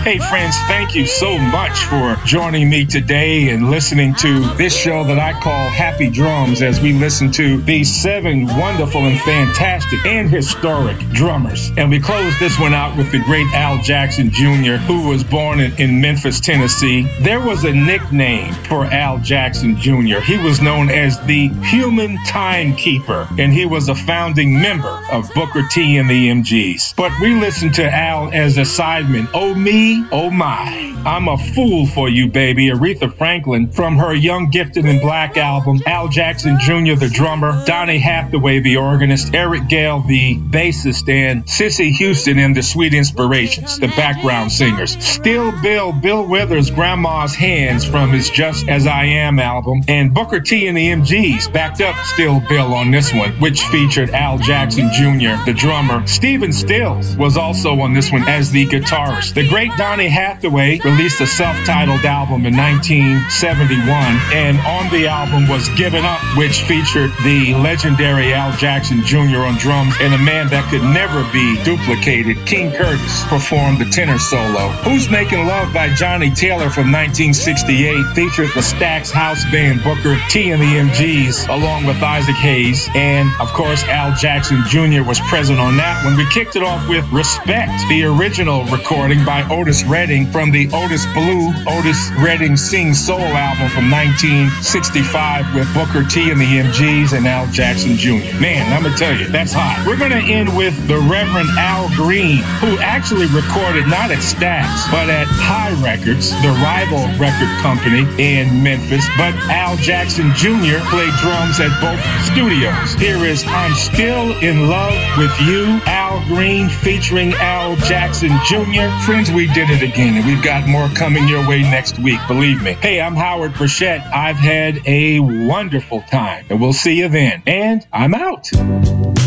Hey friends, thank you so much for joining me today and listening to this show that I call Happy Drums, as we listen to these 7 wonderful and fantastic and historic drummers. And we close this one out with the great Al Jackson Jr., who was born in Memphis, Tennessee. There was a nickname for Al Jackson Jr. He was known as the Human Timekeeper, and he was a founding member of Booker T and the MGs. But we listen to Al as a sideman. Oh me, oh my, I'm a fool for you, baby. Aretha Franklin from her Young, Gifted, and Black album. Al Jackson Jr., the drummer. Donny Hathaway, the organist. Eric Gale, the bassist. And Cissy Houston and the Sweet Inspirations, the background singers. Still Bill Withers' Grandma's Hands from his Just As I Am album. And Booker T and the MGs backed up Still Bill on this one, which featured Al Jackson Jr., the drummer. Stephen Stills was also on this one as the guitarist. The great Donny Hathaway released a self-titled album in 1971, and on the album was Given Up, which featured the legendary Al Jackson Jr. on drums, and a man that could never be duplicated, King Curtis, performed the tenor solo. Who's Making Love by Johnny Taylor from 1968 featured the Stax House Band, Booker T and the MGs, along with Isaac Hayes, and of course Al Jackson Jr. was present on that one. We kicked it off with Respect, the original recording by Otis Redding from the Otis Blue, Otis Redding Sing Soul album from 1965 with Booker T and the MGs and Al Jackson Jr. Man, I'm going to tell you, that's hot. We're going to end with the Reverend Al Green, who actually recorded not at Stax, but at High Records, the rival record company in Memphis. But Al Jackson Jr. played drums at both studios. Here is I'm Still in Love with You, Al Green featuring Al Jackson Jr. Friends, we did it again, and we've got more coming your way next week, believe me. Hey, I'm Howard Burchett. I've had a wonderful time, and we'll see you then. And I'm out.